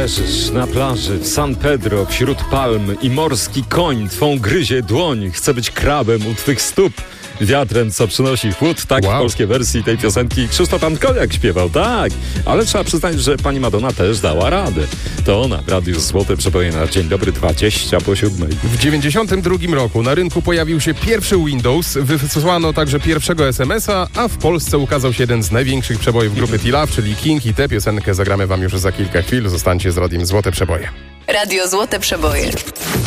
Leżysz na plaży w San Pedro wśród palm i morski koń twą gryzie dłoń. Chce być krabem u twych stóp. Wiatrem, co przynosi chłód, tak w polskiej wersji tej piosenki Krzysztof Antkowiak śpiewał, tak. Ale trzeba przyznać, że pani Madonna też dała radę. To ona w Radiu Złote Przeboje na Dzień Dobry 20 po 7. W 1992 roku na rynku pojawił się pierwszy Windows, wysłano także pierwszego SMS-a, a w Polsce ukazał się jeden z największych przebojów grupy T-Love, czyli King, i tę piosenkę zagramy wam już za kilka chwil. Zostańcie z Radiem Złote Przeboje. Radio Złote Przeboje.